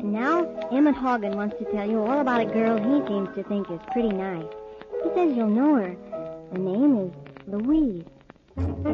Now, Emmett Hogan wants to tell you all about a girl he seems to think is pretty nice. He says you'll know her. Her name is Louise.